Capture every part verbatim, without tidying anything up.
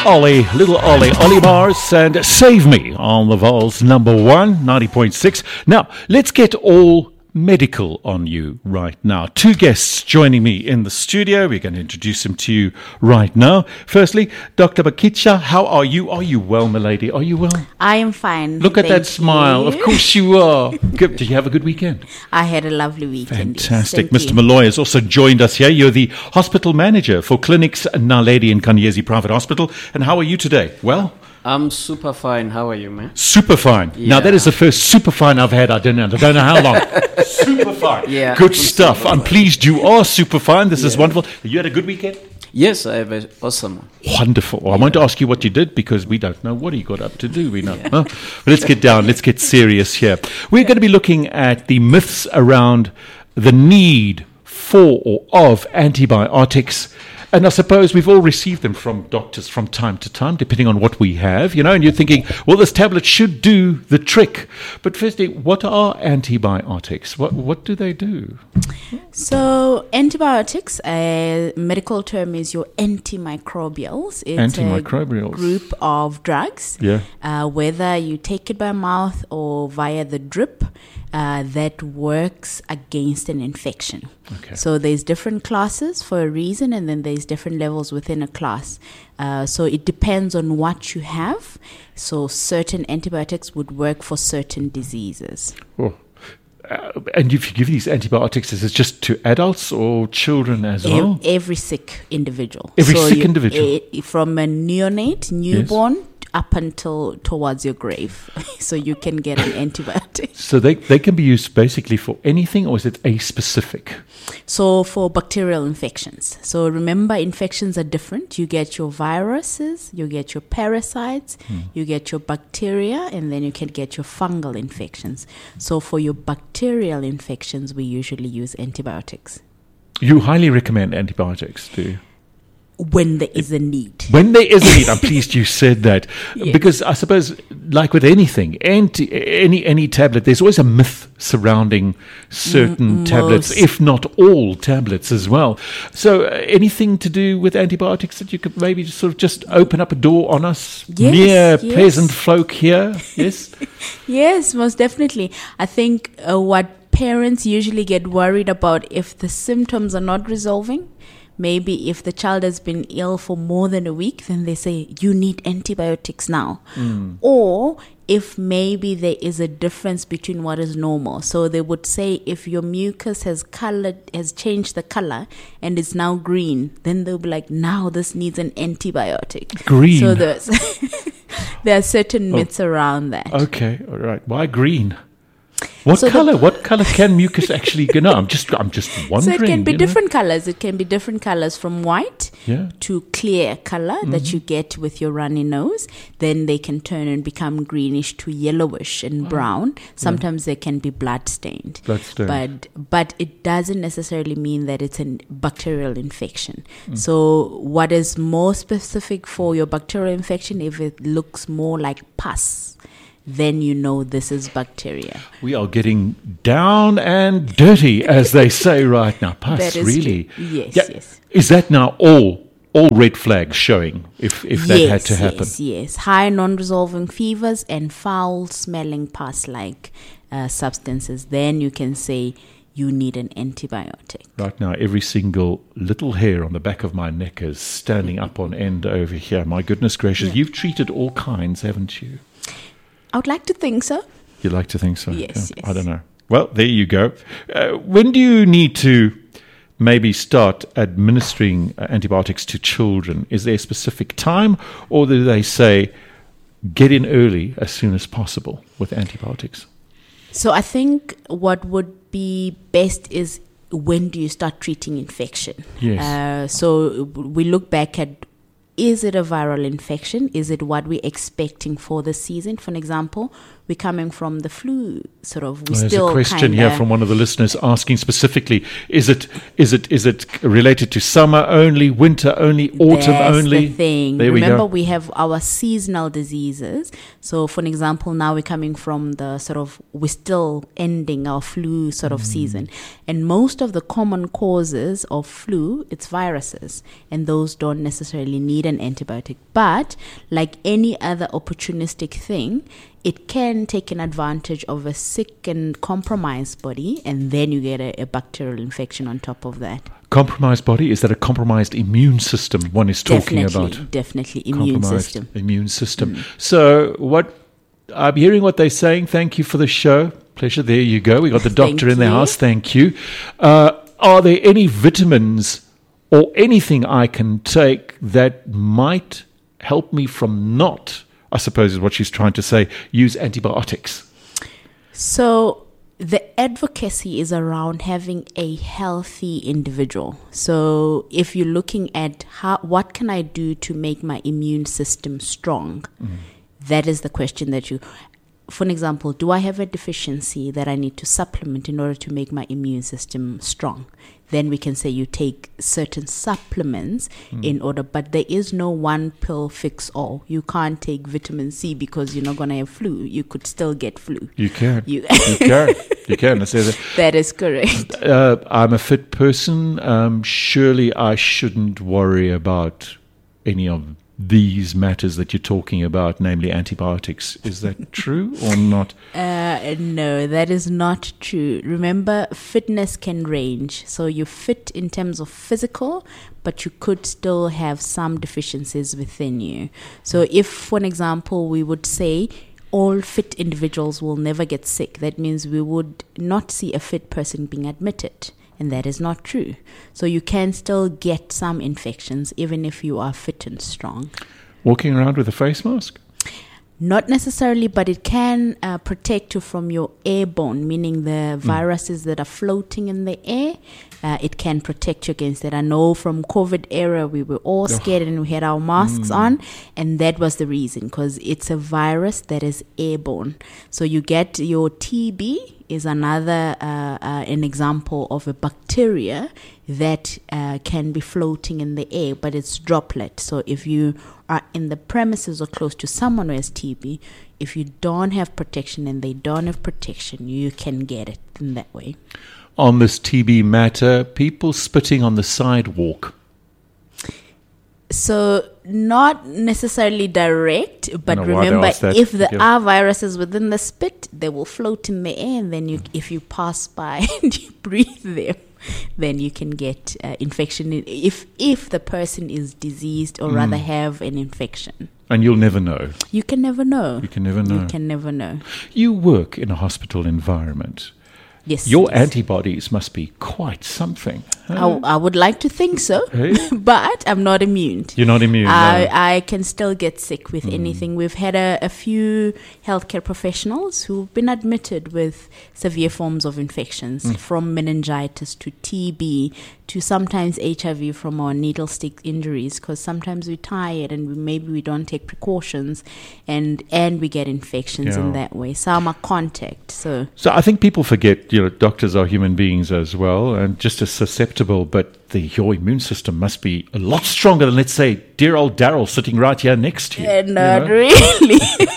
Ollie, little Ollie, Ollie Mars and Save Me on the Vols number one, ninety point six. Now, let's get all medical on you right now. Two guests joining me in the studio. We're going to introduce them to you right now. Firstly, Doctor Bakitsha, how are you? Are you well, my lady? Are you well? I am fine. Look at that smile. You. Of course you are. Good. Did you have a good weekend? I had a lovely weekend. Fantastic. Yes. Mister Malloy has also joined us here. You're the hospital manager for Clinics Naledi and Kanyezi Private Hospital. And how are you today? Well? I'm super fine. How are you, man? Super fine. Yeah. Now, that is the first super fine I've had. I don't know. I don't know how long. Super fine. Yeah. Good stuff. I'm pleased you are super fine. This yeah. is wonderful. You had a good weekend? Yes, I have an awesome one. Wonderful. Well, I won't ask you what you did because we don't know what you got up to do. We know. Yeah. Huh? But let's get down. Let's get serious here. We're going to be looking at the myths around the need for or of antibiotics. And I suppose we've all received them from doctors from time to time, depending on what we have, you know, and you're thinking, well, this tablet should do the trick. But firstly, what are antibiotics? What what do they do? So antibiotics, a medical term is your antimicrobials. It's antimicrobials. a group of drugs, yeah. uh, whether you take it by mouth or via the drip, uh, that works against an infection. Okay. So there's different classes for a reason, and then there's different levels within a class. Uh, so it depends on what you have. So certain antibiotics would work for certain diseases. Oh. Uh, and if you give these antibiotics, is it just to adults or children as well? Every, every sick individual. Every so sick you, individual. Uh, from a neonate, newborn, yes. up until towards your grave. So you can get an antibiotic. So they, they can be used basically for anything, or is it a specific? So for bacterial infections. So remember, infections are different. You get your viruses, you get your parasites, hmm. you get your bacteria, and then you can get your fungal infections. So for your bacterial infections, we usually use antibiotics. You highly recommend antibiotics, do you? When there is a need. When there is a need. I'm pleased you said that. Yes. Because I suppose, like with anything, anti, any any tablet, there's always a myth surrounding certain mm, tablets, most. if not all tablets as well. So uh, anything to do with antibiotics that you could maybe sort of just open up a door on us? Yes, mere yes. peasant folk here? Yes? Yes, most definitely. I think uh, what parents usually get worried about if the symptoms are not resolving, maybe if the child has been ill for more than a week, then they say, you need antibiotics now. Mm. Or if maybe there is a difference between what is normal. So they would say if your mucus has colored, has changed the color and is now green, then they'll be like, now this needs an antibiotic. Green. So there's there are certain myths oh. around that. Okay, all right. Why green? What so color? What color can mucus actually go? No, I'm just, I'm just wondering. So it can be you different know? colors. It can be different colors from white yeah. to clear color mm-hmm. that you get with your runny nose. Then they can turn and become greenish to yellowish and oh. brown. Sometimes yeah. they can be blood stained. Blood stained. But but it doesn't necessarily mean that it's a bacterial infection. Mm. So what is more specific for your bacterial infection, if it looks more like pus, then you know this is bacteria. We are getting down and dirty, as they say right now. Pus, that is really? True. Yes, yeah. yes. Is that now all all red flags showing if, if that yes, had to happen? Yes, yes. High non-resolving fevers and foul-smelling pus-like uh, substances. Then you can say you need an antibiotic. Right now, every single little hair on the back of my neck is standing up on end over here. My goodness gracious. Yeah. You've treated all kinds, haven't you? I would like to think so. You like to think so? Yes, yeah. yes. I don't know. Well, there you go. Uh, when do you need to maybe start administering uh, antibiotics to children? Is there a specific time, or do they say get in early as soon as possible with antibiotics? So I think what would be best is when do you start treating infection? Yes. Uh, so we look back at, is it a viral infection? Is it what we're expecting for the season? For example, we're coming from the flu sort of, we There's still a question kinda, here from one of the listeners asking specifically: Is it is it is it related to summer only, winter only, autumn That's only? the thing. There we Remember, go. we have our seasonal diseases. So, for an example, now we're coming from the sort of, we're still ending our flu sort of Mm. season. And most of the common causes of flu, it's viruses. And those don't necessarily need an antibiotic. But like any other opportunistic thing, it can take an advantage of a sick and compromised body, and then you get a, a bacterial infection on top of that. Compromised body, is that a compromised immune system one is talking Definitely, about? definitely immune Compromised system. immune system. So what I'm hearing what they're saying. Thank you for the show. Pleasure. There you go. We got the doctor Thank in the you. house. Thank you. Uh, are there any vitamins or anything I can take that might help me from not, I suppose is what she's trying to say, use antibiotics? So the advocacy is around having a healthy individual. So if you're looking at how, what can I do to make my immune system strong? Mm. That is the question that you, for an example, do I have a deficiency that I need to supplement in order to make my immune system strong? Then we can say you take certain supplements mm. in order, but there is no one pill fix all. You can't take vitamin C because you're not going to have flu. You could still get flu. You can. You, you can. You can. Let's say that. That is correct. Uh, I'm a fit person. Um, surely I shouldn't worry about any of these matters that you're talking about, namely antibiotics. Is that true or not? Uh, no, that is not true. Remember, fitness can range. So you're fit in terms of physical, but you could still have some deficiencies within you. So if, for an example, we would say all fit individuals will never get sick, that means we would not see a fit person being admitted. And that is not true. So you can still get some infections even if you are fit and strong. Walking around with a face mask? Not necessarily, but it can uh, protect you from your airborne, meaning the viruses mm. that are floating in the air. Uh, it can protect you against that. I know from COVID era, we were all scared oh. and we had our masks mm. on. And that was the reason, because it's a virus that is airborne. So you get your T B is another, uh, uh, an example of a bacteria that uh, can be floating in the air, but it's droplet. So if you are in the premises or close to someone who has T B, if you don't have protection and they don't have protection, you can get it in that way. On this T B matter, people spitting on the sidewalk. So not necessarily direct, but remember, if there yeah. are viruses within the spit, they will float in the air, and then you, if you pass by and you breathe them, then you can get uh, infection if if the person is diseased or mm. rather have an infection. And you'll never know. You can never know. You can never know. You can never know. You work in a hospital environment. Yes. Your yes. antibodies must be quite something. Huh? I, I would like to think so, hey? But I'm not immune. You're not immune. I, no. I can still get sick with mm. anything. We've had a, a few healthcare professionals who've been admitted with severe forms of infections, mm. from meningitis to T B to sometimes H I V from our needle stick injuries, because sometimes we're tired and we, maybe we don't take precautions, and and we get infections yeah. in that way. Some are contact. So, so I think people forget, you know, doctors are human beings as well, and just as susceptible, but the, your immune system must be a lot stronger than, let's say, dear old Daryl sitting right here next to you. Uh, not you know? really.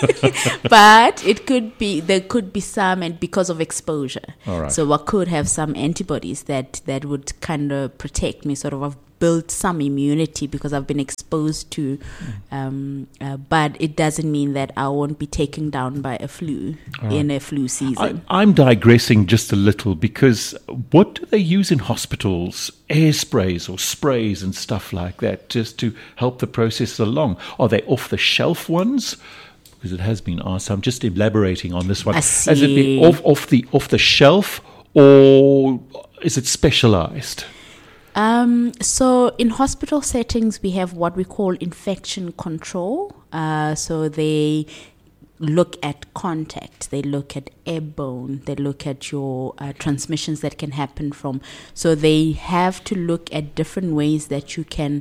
But it could be, there could be some, and because of exposure. All right. So I could have some antibodies that, that would kind of protect me, sort of. I've built some immunity because I've been exposed to, um, uh, but it doesn't mean that I won't be taken down by a flu right. in a flu season. I, I'm digressing just a little, because what do they use in hospitals? Air sprays or sprays and stuff like that, just to help the process along. Are they off-the-shelf ones? Because it has been asked. I'm just elaborating on this one. I see. Has it been off, off the off the shelf, or is it specialized? Um, so in hospital settings, we have what we call infection control. Uh, so they look at contact, they look at airborne, they look at your uh, transmissions that can happen from. So they have to look at different ways that you can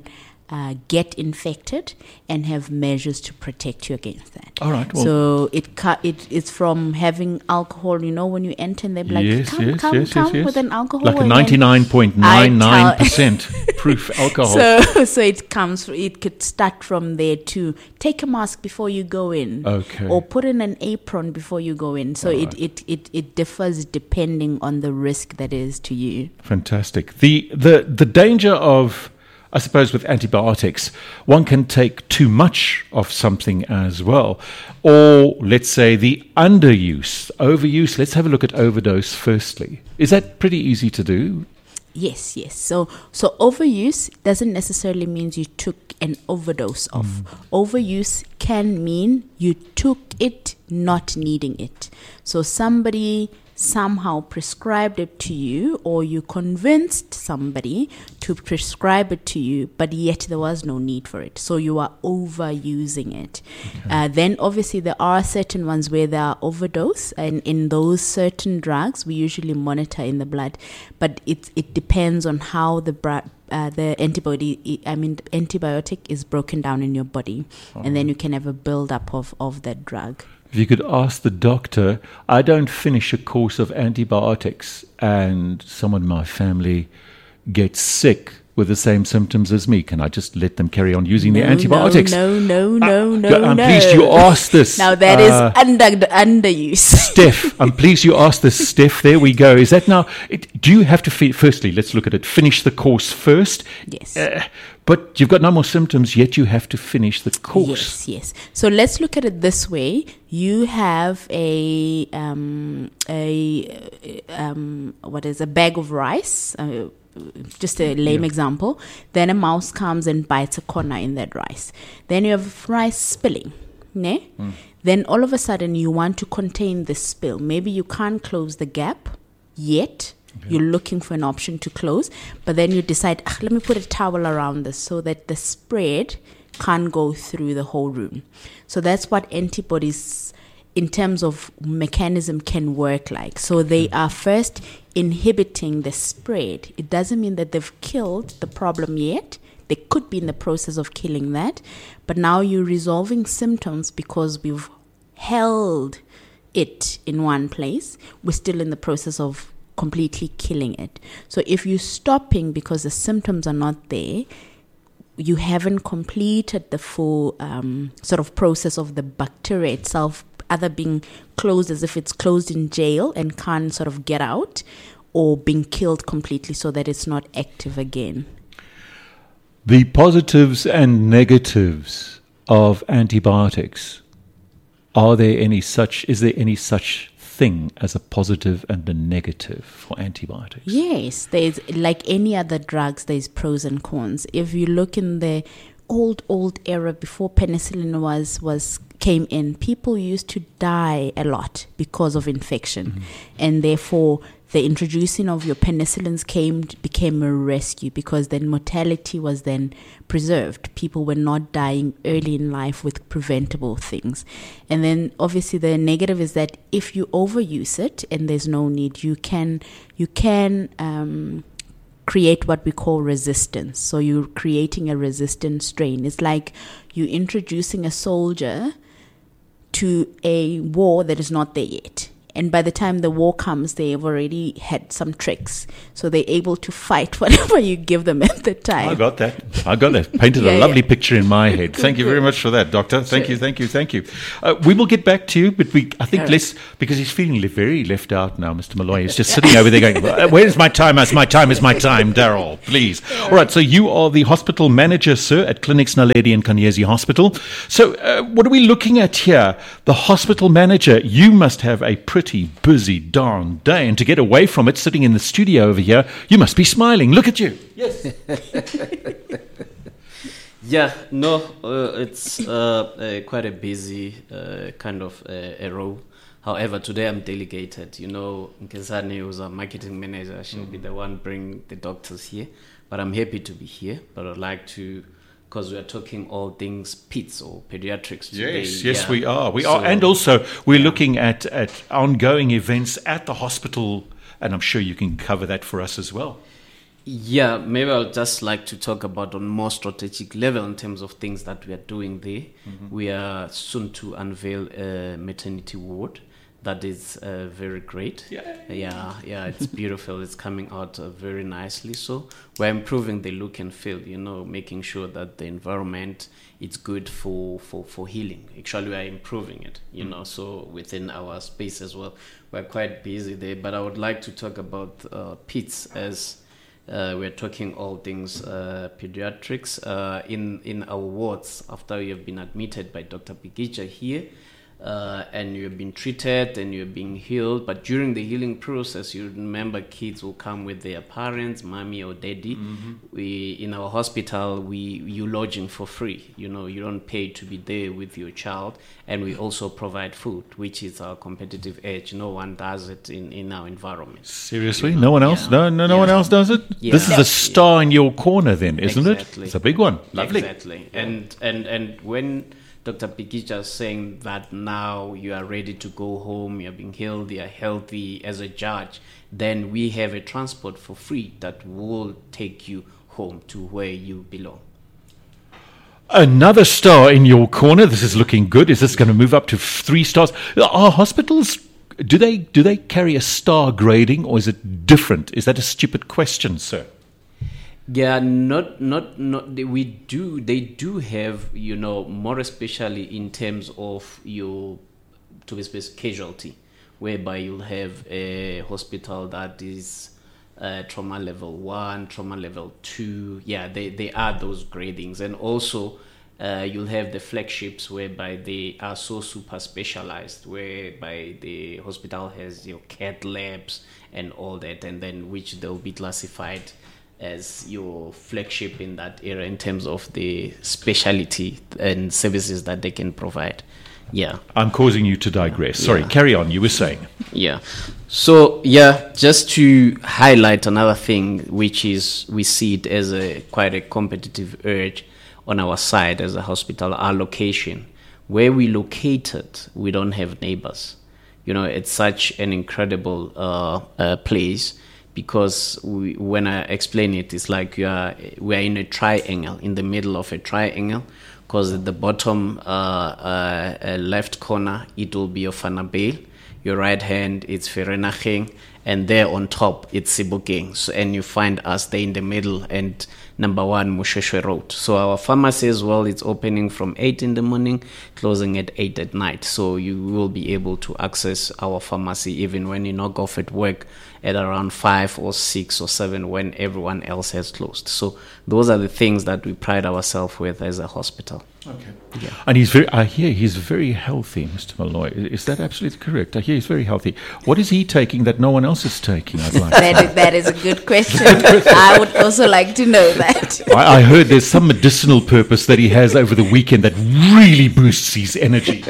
uh, get infected and have measures to protect you against that. All right. Well, So it ca- it it's from having alcohol. You know, when you enter, and they're like, yes, "Come, yes, come, yes, come yes, yes. with an alcohol." like a and then ninety-nine point nine nine percent proof alcohol. So, so it comes. It could start from there too. Take a mask before you go in, Okay. or put in an apron before you go in. So it, it, it, it differs depending on the risk that is to you. Fantastic. The, the, the danger of, I suppose, with antibiotics, one can take too much of something as well. Or let's say the underuse, overuse. Let's have a look at overdose firstly. Is that pretty easy to do? Yes, yes. So, so overuse doesn't necessarily mean you took an overdose of. Mm. Overuse can mean you took it not needing it. So somebody somehow prescribed it to you, or you convinced somebody to prescribe it to you, but yet there was no need for it. So you are overusing it. Okay. Uh, then obviously there are certain ones where there are overdose, and in those certain drugs we usually monitor in the blood, but it it depends on how the bra- uh, the antibody, I mean antibiotic is broken down in your body, oh. and then you can have a build-up of, of that drug. If you could ask the doctor, I don't finish a course of antibiotics and someone in my family gets sick with the same symptoms as me, can I just let them carry on using no, the antibiotics? No, no, no, uh, no, no. I'm no. pleased you asked this. Now that uh, is under underuse. Steph, I'm pleased you asked this, Steph. There we go. Is that now, it, do you have to, fi- firstly, let's look at it, finish the course first? Yes. Uh, but you've got no more symptoms, yet you have to finish the Yes, course. yes. So let's look at it this way. You have a, um, a um, what is a bag of rice, uh, just a lame yeah. example. Then a mouse comes and bites a corner in that rice. Then you have rice spilling. Ne? Mm. Then all of a sudden you want to contain the spill. Maybe you can't close the gap yet. Okay. You're looking for an option to close. But then you decide, ah, let me put a towel around this so that the spread can't go through the whole room. So that's what antibodies in terms of mechanism can work like. So they are first inhibiting the spread. It doesn't mean that they've killed the problem yet. They could be in the process of killing that. But now you're resolving symptoms because we've held it in one place. We're still in the process of completely killing it. So if you're stopping because the symptoms are not there, you haven't completed the full um, sort of process of the bacteria itself either being closed as if it's closed in jail and can't sort of get out, or being killed completely so that it's not active again. The positives and negatives of antibiotics, are there any such, is there any such thing as a positive and a negative for antibiotics? Yes, there's like any other drugs, there's pros and cons. If you look in the old, old era before penicillin was, was came in, people used to die a lot because of infection. Mm-hmm. And therefore, the introducing of your penicillins came became a rescue because then mortality was then preserved. People were not dying early in life with preventable things. And then obviously the negative is that if you overuse it and there's no need, you can you can um, create what we call resistance. So you're creating a resistant strain. It's like you're introducing a soldier to a war that is not there yet. And by the time the war comes, they've already had some tricks. So they're able to fight whatever you give them at the time. I got that. I got that. Painted yeah, a lovely yeah. picture in my head. Thank you very much for that, Doctor. Thank sure. you, thank you, thank you. Uh, we will get back to you, but we, I think right. less, because he's feeling very left out now, Mister Malloy. He's just sitting over there going, where's my time? It's my time, it's my time, Daryl, please. All right, so you are the hospital manager, sir, at Clinics Naledi and Kanyezi Hospital. So uh, what are we looking at here? The hospital manager, you must have a pretty busy darn day, and to get away from it, sitting in the studio over here, you must be smiling. Look at you. Yes. yeah, no, uh, it's uh, uh, quite a busy uh, kind of uh, a role. However, today I'm delegated. You know, Nkesani, who's our marketing manager, she'll mm-hmm. be the one bringing the doctors here. But I'm happy to be here. But I'd like to, because we are talking all things peds or pediatrics today. Yes, yes, yeah. we are. We so, are. And also, we're yeah. looking at, at ongoing events at the hospital, and I'm sure you can cover that for us as well. Yeah, maybe I'll just like to talk about on more strategic level in terms of things that we are doing there. Mm-hmm. We are soon to unveil a maternity ward. That is uh, very great. Yeah, yeah, yeah it's beautiful. It's coming out uh, very nicely. So we're improving the look and feel, you know, making sure that the environment is good for, for, for healing. Actually, we are improving it, you mm. know, so within our space as well. We're quite busy there. But I would like to talk about uh, P I T S as uh, we're talking all things uh, pediatrics. Uh, in, in our wards, after you have been admitted by Doctor Pikija here, Uh, and you've been treated and you're being healed, but during the healing process, you remember kids will come with their parents, mommy or daddy. Mm-hmm. We in our hospital, we you lodging for free. You know, you don't pay to be there with your child, and we also provide food, which is our competitive edge. No one does it in, in our environment. Seriously, you know? No one else? Yeah. No, no, no yeah. one else does it. Yeah. This is a star yeah. in your corner, then, isn't exactly. it? It's a big one. Lovely. Exactly, and and and when Doctor Pikija is saying that now you are ready to go home, you're being healed, you're healthy as a judge, then we have a transport for free that will take you home to where you belong. Another star in your corner. This is looking good. Is this going to move up to three stars? Are hospitals, do they do they carry a star grading, or is it different? Is that a stupid question, sir? Yeah, not, not, not, we do, they do have, you know, more especially in terms of your, to be specific, casualty, whereby you'll have a hospital that is uh, trauma level one, trauma level two. Yeah, they, they are those gradings. And also, uh, you'll have the flagships whereby they are so super specialized, whereby the hospital has your cath labs and all that, and then which they'll be classified as your flagship in that area in terms of the speciality and services that they can provide. Yeah. I'm causing you to digress. Sorry, yeah. Carry on. You were saying. Yeah. So, yeah, just to highlight another thing, which is we see it as a quite a competitive urge on our side as a hospital, our location. Where we located, we don't have neighbors. You know, it's such an incredible uh, uh, place. Because we, when I explain it, it's like you are, we are in a triangle, in the middle of a triangle, because at the bottom uh, uh, uh, left corner, it will be of Vanabale. Your right hand, it's Vereeniging, and there on top, it's Sebokeng. So, and you find us there in the middle, and number one, Mosheshe Road. So our pharmacy as well, it's opening from eight in the morning, closing at eight at night. So you will be able to access our pharmacy even when you knock off at work at around five or six or seven when everyone else has closed. So those are the things that we pride ourselves with as a hospital. Okay. Yeah. And he's very, I hear he's very healthy, Mister Malloy. Is that absolutely correct? I hear he's very healthy. What is he taking that no one else is taking? I'd like that, is, that is a good question. I would also like to know that. I, I heard there's some medicinal purpose that he has over the weekend that really boosts his energy.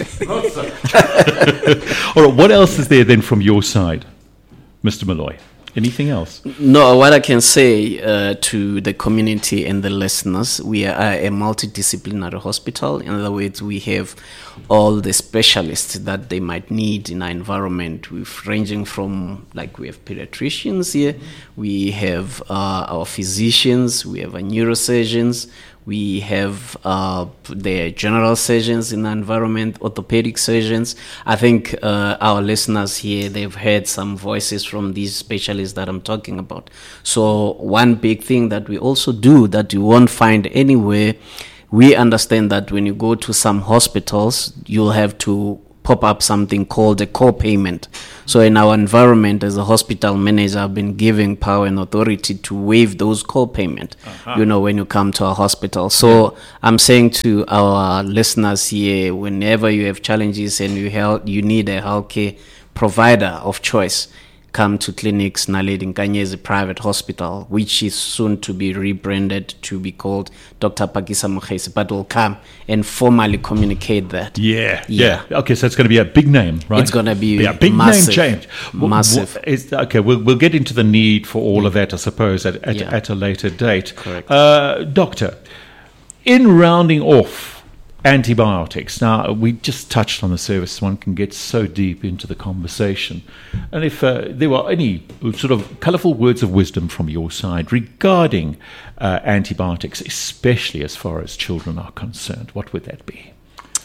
All right, what else is there then from your side, Mister Malloy? Anything else? No, what I can say uh, to the community and the listeners, we are a multidisciplinary hospital. In other words, we have all the specialists that they might need in our environment. We're ranging from, like, we have pediatricians here, we have uh, our physicians, we have our neurosurgeons, we have uh, the general surgeons in the environment, orthopedic surgeons. I think uh, our listeners here, they've heard some voices from these specialists that I'm talking about. So one big thing that we also do that you won't find anywhere, we understand that when you go to some hospitals, you'll have to pop up something called a co-payment. So in our environment as a hospital manager, I've been giving power and authority to waive those co-payment, uh-huh. you know, when you come to a hospital. So yeah. I'm saying to our listeners here, whenever you have challenges and you help, you need a healthcare provider of choice, come to Clinics Naledi Nkanyezi Private Hospital, which is soon to be rebranded to be called Doctor Pakisa Mokgesi, but will come and formally communicate that. Yeah, yeah, yeah. Okay, so it's going to be a big name, right? It's going to be yeah, big massive, name change. Massive. What, is, okay, we'll we'll get into the need for all of that, I suppose, at at, yeah. at a later date. Correct. Uh, doctor, in rounding off antibiotics. Now, we just touched on the service. One can get so deep into the conversation. And if uh, there were any sort of colourful words of wisdom from your side regarding uh, antibiotics, especially as far as children are concerned, what would that be?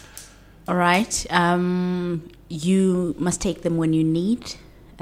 All right. Um, you must take them when you need.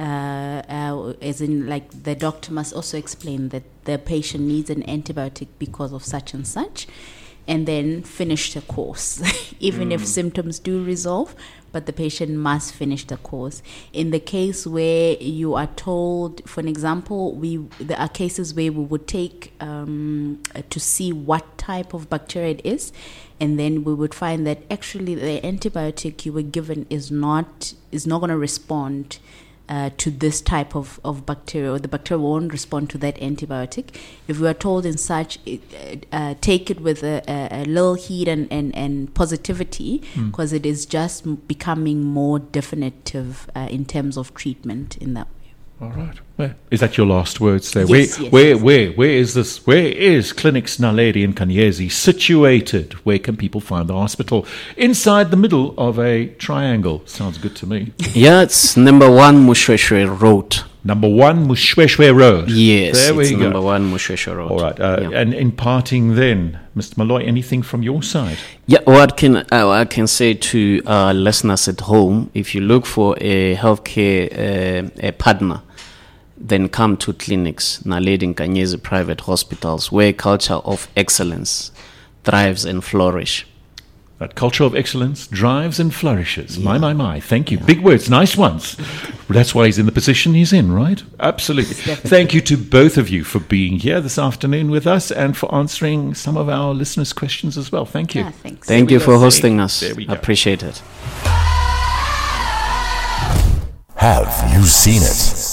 Uh, uh, as in, like, the doctor must also explain that the patient needs an antibiotic because of such and such, and then finish the course, even mm. if symptoms do resolve, but the patient must finish the course. In the case where you are told, for an example, we there are cases where we would take um, uh, to see what type of bacteria it is, and then we would find that actually the antibiotic you were given is not is not going to respond Uh, to this type of, of bacteria, or the bacteria won't respond to that antibiotic. If we are told in such, it, uh, take it with a, a, a little heat and, and, and positivity, because mm. it is just becoming more definitive uh, in terms of treatment in that way. All right. Well, is that your last words there? Yes, where, yes, where, yes. where, where is this? Where is Clinics Naledi in Kanyezi situated? Where can people find the hospital? Inside the middle of a triangle. Sounds good to me. Yeah, it's number one Mushweshwe Road. Number one Mushweshwe Road. Yes, there we it's go. number one Mushweshwe Road. All right. Uh, yeah. And in parting, then, Mister Malloy, anything from your side? Yeah, what can uh, I can say to our listeners at home? If you look for a healthcare uh, a partner, then come to Clinics Naledi in Kanyezi private hospitals, where culture of excellence thrives and flourish. That culture of excellence drives and flourishes. Yeah. My, my, my. Thank you. Yeah. Big words, nice ones. That's why he's in the position he's in, right? Absolutely. Thank you to both of you for being here this afternoon with us and for answering some of our listeners' questions as well. Thank you. Yeah, thanks. Thank you for hosting us. There we go. Appreciate it. Have you seen it?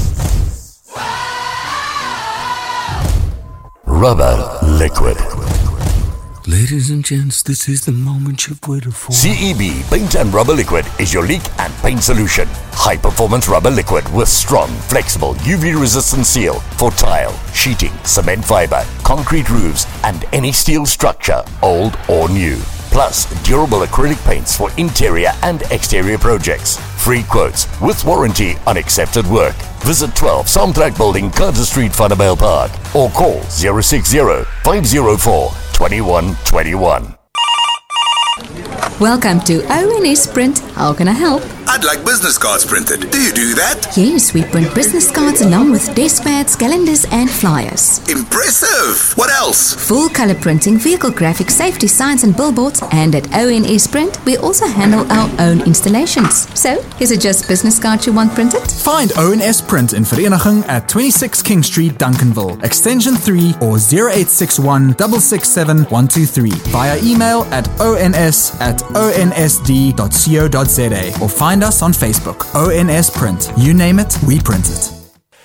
Rubber liquid. Ladies and gents, this is the moment you've waited for. C E B Paint and Rubber Liquid is your leak and paint solution. High performance rubber liquid with strong, flexible, U V resistant seal for tile, sheeting, cement fiber, concrete roofs, and any steel structure, old or new. Plus, durable acrylic paints for interior and exterior projects. Free quotes with warranty on accepted work. Visit twelve Samtrack Building, Carter Street, Vanderbijl Park, or call zero six zero, five zero four, two one two one. Welcome to O N S Print. How can I help? I'd like business cards printed. Do you do that? Yes, we print business cards along with desk pads, calendars and flyers. Impressive! What else? Full color printing, vehicle graphics, safety signs and billboards. And at O N S Print, we also handle our own installations. So, is it just business cards you want printed? Find O N S Print in Vereniging at twenty-six King Street, Duncanville, extension three or zero eight six one, six six seven, one two three. Via email at ons at onsd dot co dot za or find us on Facebook. O N S Print. You name it, we print it.